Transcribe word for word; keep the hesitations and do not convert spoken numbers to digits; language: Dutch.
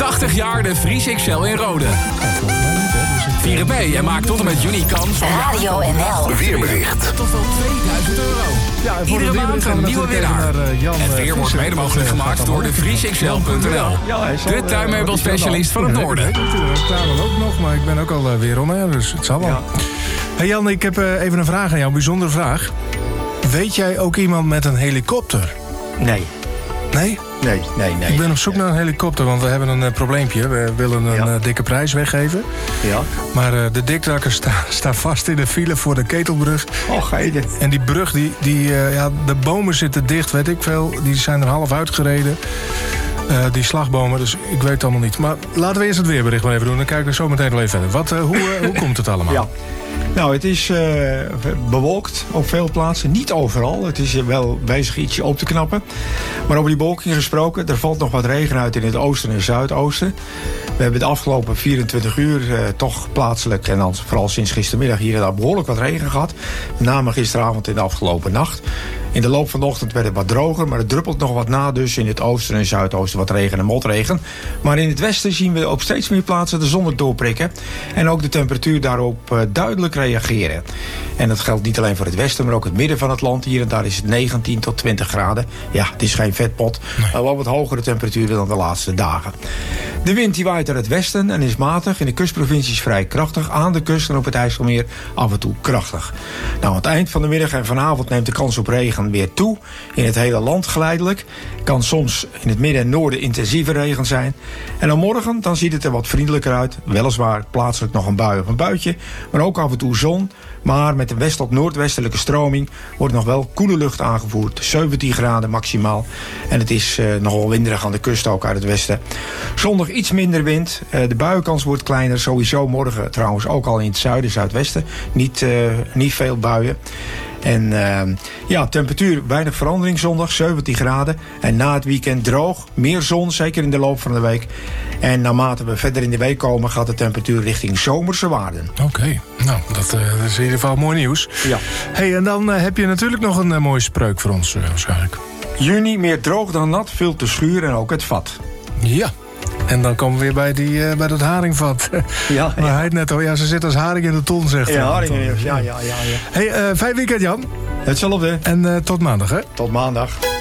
tachtig jaar de Vries X L in Rode. Vieren mee en maak tot en met juni kans op Radio N L. Weerbericht. Tot wel tweeduizend euro. Ja, en voor Iedere de maand een nieuwe winnaar. naar, uh, Jan, Het weer uh, wordt Visser. mede mogelijk gemaakt door de Vries X L punt n l. De tuinmeubelspecialist van het noorden. Ik klaar dan ook nog, maar ik ben ook al uh, weer om, hè, dus het zal wel. Ja. Hey Jan, ik heb uh, even een vraag aan jou, een bijzondere vraag. Weet jij ook iemand met een helikopter? Nee. Nee? Nee, nee, nee. Ik ben op zoek naar een helikopter, want we hebben een uh, probleempje. We willen een Ja. uh, dikke prijs weggeven. Ja. Maar uh, de dikdakkers staan sta vast in de file voor de Ketelbrug. Oh, geide. En die brug, die, die, uh, ja, de bomen zitten dicht, weet ik veel. Die zijn er half uitgereden. Uh, die slagbomen, dus ik weet het allemaal niet. Maar laten we eerst het weerbericht maar even doen. Dan kijken we zo meteen wel even verder. Wat, uh, hoe, uh, hoe komt het allemaal? Ja. Nou, het is uh, bewolkt op veel plaatsen. Niet overal. Het is wel bezig ietsje op te knappen. Maar over die bewolking gesproken, er valt nog wat regen uit in het oosten en zuidoosten. We hebben de afgelopen vierentwintig uur uh, toch plaatselijk, en dan vooral sinds gistermiddag hier en daar behoorlijk wat regen gehad. Met name gisteravond en de afgelopen nacht. In de loop van de ochtend werd het wat droger, maar het druppelt nog wat na. Dus in het oosten en zuidoosten wat regen en motregen. Maar in het westen zien we op steeds meer plaatsen de zon doorprikken. En ook de temperatuur daarop uh, duidelijk reageren. En dat geldt niet alleen voor het westen, maar ook het midden van het land. Hier en daar is het negentien tot twintig graden. Ja, het is geen vetpot, nee. Maar wel wat hogere temperaturen dan de laatste dagen. De wind die waait uit het westen en is matig. In de kustprovincies vrij krachtig. Aan de kust en op het IJsselmeer af en toe krachtig. Nou, aan het eind van de middag en vanavond neemt de kans op regen weer toe. In het hele land geleidelijk. Kan soms in het midden en noorden intensieve regen zijn. En dan morgen dan ziet het er wat vriendelijker uit. Weliswaar plaatselijk nog een bui of een buitje. Maar ook af en toe zon. Maar met een west- tot noordwestelijke stroming wordt nog wel koele lucht aangevoerd. zeventien graden maximaal. En het is uh, nogal winderig aan de kust ook uit het westen. Zondag iets minder wind. Uh, de buienkans wordt kleiner. Sowieso morgen trouwens ook al in het zuiden, zuidwesten. Niet, uh, niet veel buien. En uh, ja, temperatuur weinig verandering zondag, zeventien graden. En na het weekend droog, meer zon, zeker in de loop van de week. En naarmate we verder in de week komen, gaat de temperatuur richting zomerse waarden. Oké, okay. nou, dat, uh, dat is in ieder geval mooi nieuws. Ja. Hey, en dan uh, heb je natuurlijk nog een uh, mooie spreuk voor ons uh, waarschijnlijk. Juni, meer droog dan nat, veel te schuur en ook het vat. Ja. En dan komen we weer bij, die, uh, bij dat haringvat. Ja, maar hij het net al, ja, ze zit als haring in de ton, zegt hij. Ja, haring in de ton. Ja, ja, ja, ja. Hey, uh, fijn weekend, Jan. Hetzelfde. En uh, tot maandag, hè? Tot maandag.